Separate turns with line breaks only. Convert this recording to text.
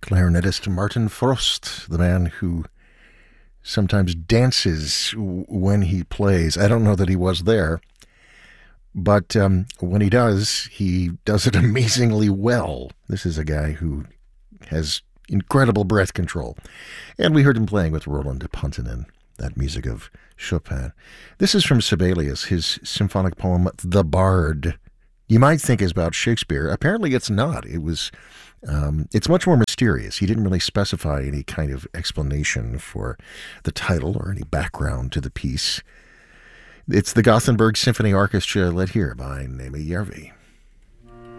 clarinetist Martin Frost, the man who sometimes dances when he plays. I don't know that he was there, but when he does it amazingly well. This is a guy who has incredible breath control. And we heard him playing with Roland de Puntenin, that music of Chopin. This is from Sibelius, his symphonic poem, The Bard. You might think it's about Shakespeare. Apparently it's not. It's much more mysterious. He didn't really specify any kind of explanation for the title or any background to the piece. It's the Gothenburg Symphony Orchestra, led here by Nemi Järvi.